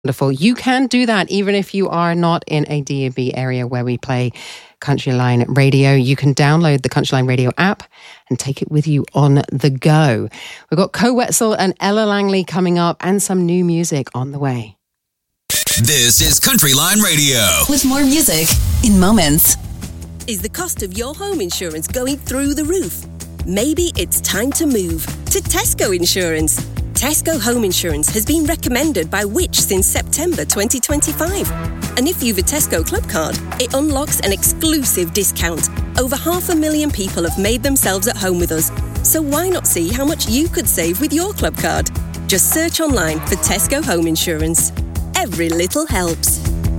Wonderful. You can do that even if you are not in a D&B area where we play Country Line Radio. You can download the Country Line Radio app and take it with you on the go. We've got Co Wetzel and Ella Langley coming up and some new music on the way. This is Country Line Radio. With more music in moments. Is the cost of your home insurance going through the roof? Maybe it's time to move to Tesco Insurance. Tesco Home Insurance has been recommended by Which since September 2025. And if you've a Tesco Club card, it unlocks an exclusive discount. Over 500,000 people have made themselves at home with us. So why not see how much you could save with your club card? Just search online for Tesco Home Insurance. Every little helps.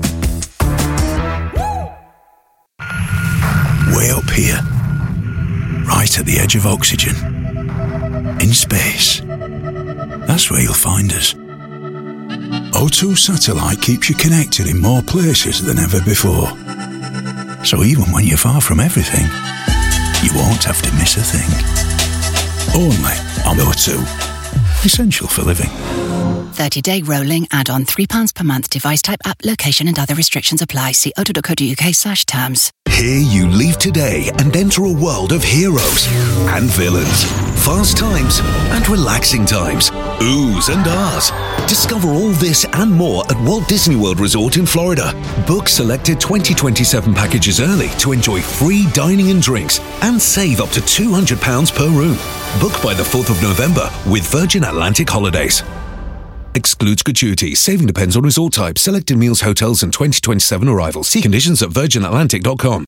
Way up here, right at the edge of oxygen, in space. That's where you'll find us. O2 Satellite keeps you connected in more places than ever before. So even when you're far from everything, you won't have to miss a thing. Only on O2. Essential for living. 30-day rolling add-on £3 per month. Device type, app, location and other restrictions apply. See o2.co.uk/terms. Here you leave today and enter a world of heroes and villains, fast times and relaxing times, oohs and ahs. Discover all this and more at Walt Disney World Resort in Florida. Book selected 2027 packages early to enjoy free dining and drinks and save up to £200 per room. Book by the 4th of November with Virgin Atlantic Holidays. Excludes gratuity. Saving depends on resort type, selected meals, hotels and 2027 arrivals. See conditions at virginatlantic.com.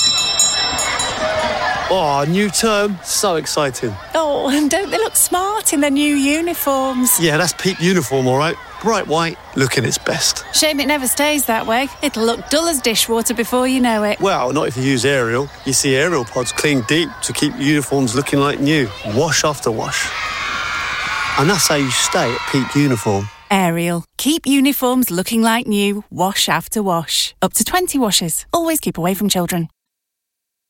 Oh, new term. So exciting. Oh, and don't they look smart in their new uniforms? Yeah, that's Peak Uniform, all right. Bright white, looking its best. Shame it never stays that way. It'll look dull as dishwater before you know it. Well, not if you use Ariel. You see Ariel pods clean deep to keep uniforms looking like new. Wash after wash. And that's how you stay at Peak Uniform. Ariel. Keep uniforms looking like new. Wash after wash. Up to 20 washes. Always keep away from children.